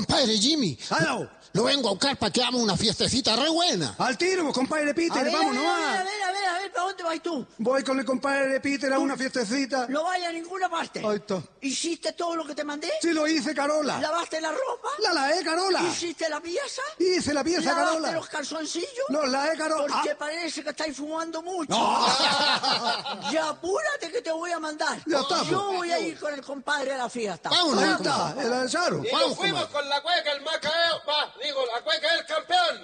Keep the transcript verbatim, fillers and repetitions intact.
compadre Jimmy. ¡Aló! Lo vengo a buscar para que hagamos una fiestecita re buena. Al tiro, pues, compadre Peter, A ver, vamos a ver, nomás. a ver, a ver, a ver, ¿para dónde vas tú? Voy con el compadre Peter a una fiestecita. No vayas a ninguna parte. Ahí está. ¿Hiciste todo lo que te mandé? Sí lo hice, Carola. ¿Lavaste la ropa? La laé, Carola. ¿Hiciste la pieza? Hice la pieza, ¿Lavaste Carola. los calzoncillos? Los laé, Carola. Porque Ah, parece que estáis fumando mucho. No. Ya apúrate que te voy a mandar. Ya está, Yo pues. voy a ir con el compadre a la fiesta. Vámonos. Ahí está, el Charo. Y Vamos, nos fuimos comadre. con la cueca, el Macao, va, digo, la cueca es el campeón.